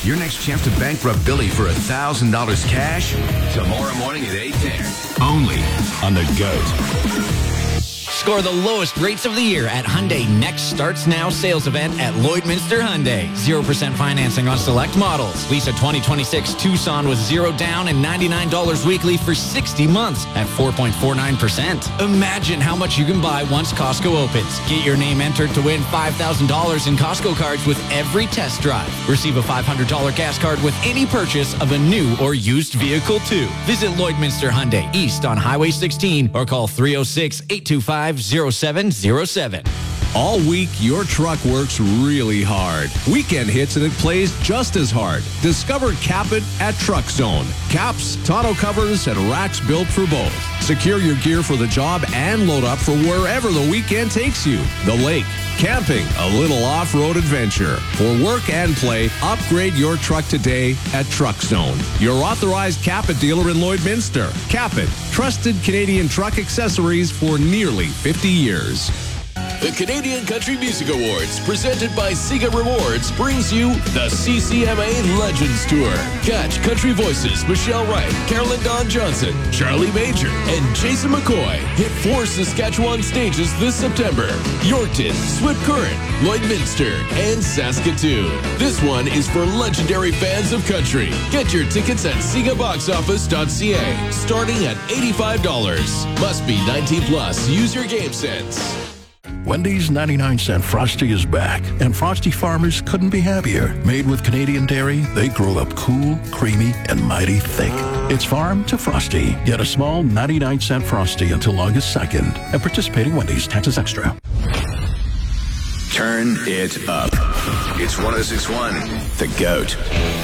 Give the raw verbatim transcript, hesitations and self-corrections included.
Your next chance to bankrupt Billy for one thousand dollars cash? Tomorrow morning at eight ten. Only on The GOAT. Score the lowest rates of the year at Hyundai Next Starts Now sales event at Lloydminster Hyundai. zero percent financing on select models. Lease a twenty twenty-six Tucson with zero down and ninety-nine dollars weekly for sixty months at four point four nine percent. Imagine how much you can buy once Costco opens. Get your name entered to win five thousand dollars in Costco cards with every test drive. Receive a five hundred dollars gas card with any purchase of a new or used vehicle too. Visit Lloydminster Hyundai East on Highway sixteen or call three oh six, eight two five, oh seven oh seven. All week, your truck works really hard. Weekend hits and it plays just as hard. Discover Cap-It at Truck Zone. Caps, tonneau covers, and racks built for both. Secure your gear for the job and load up for wherever the weekend takes you. The lake, camping, a little off-road adventure. For work and play, upgrade your truck today at Truck Zone. Your authorized Cap-It dealer in Lloydminster. Cap-It, trusted Canadian truck accessories for nearly fifty years. The Canadian Country Music Awards, presented by Sega Rewards, brings you the C C M A Legends Tour. Catch country voices Michelle Wright, Carolyn Dawn Johnson, Charlie Major, and Jason McCoy hit four Saskatchewan stages this September: Yorkton, Swift Current, Lloydminster, and Saskatoon. This one is for legendary fans of country. Get your tickets at sega box office dot c a, starting at eighty-five dollars. Must be nineteen plus. Use your game sense. Wendy's ninety-nine cent Frosty is back, and Frosty farmers couldn't be happier. Made with Canadian dairy, they grow up cool, creamy, and mighty thick. It's farm to Frosty. Get a small ninety-nine cent Frosty until August second. At participating Wendy's, taxes extra. Turn it up. It's one oh six point one, The GOAT.